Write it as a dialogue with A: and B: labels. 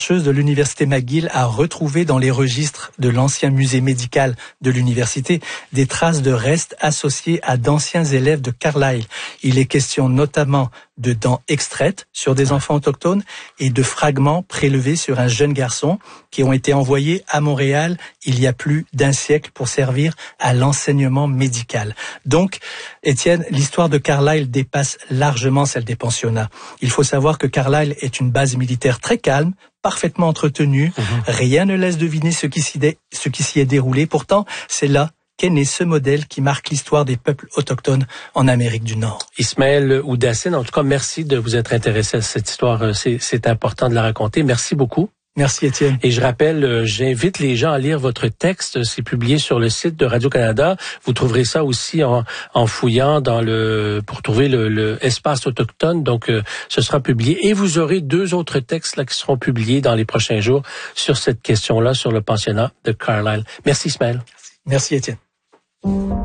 A: de l'université McGill a retrouvé dans les registres de l'ancien musée médical de l'université des traces de restes associés à d'anciens élèves de Carlisle. Il est question notamment de dents extraites sur des enfants autochtones et de fragments prélevés sur un jeune garçon qui ont été envoyés à Montréal il y a plus d'un siècle pour servir à l'enseignement médical. Donc, Étienne, l'histoire de Carlisle dépasse largement celle des pensionnats. Il faut savoir que Carlisle est une base militaire très calme, parfaitement entretenue. Rien ne laisse deviner ce qui s'y est déroulé. Pourtant, c'est là qu'est né ce modèle qui marque l'histoire des peuples autochtones en Amérique du Nord.
B: Ismaël Oudassine, en tout cas, merci de vous être intéressé à cette histoire. C'est important de la raconter. Merci beaucoup.
A: Merci Étienne.
B: Et je rappelle, j'invite les gens à lire votre texte. C'est publié sur le site de Radio-Canada. Vous trouverez ça aussi en fouillant pour trouver le espace autochtone. Donc, ce sera publié. Et vous aurez 2 autres textes là qui seront publiés dans les prochains jours sur cette question-là, sur le pensionnat de Carlisle. Merci Ismaël.
A: Merci Étienne.